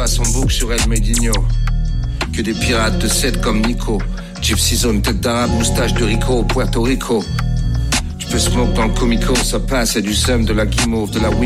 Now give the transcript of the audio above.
passe en boucle sur El Medino. Que des pirates de 7 comme Nico. Gypsy Zone, tête d'arabe, moustache de Rico, Puerto Rico. Tu peux smoke dans le comico, ça passe, y'a du seum, de la guimauve, de la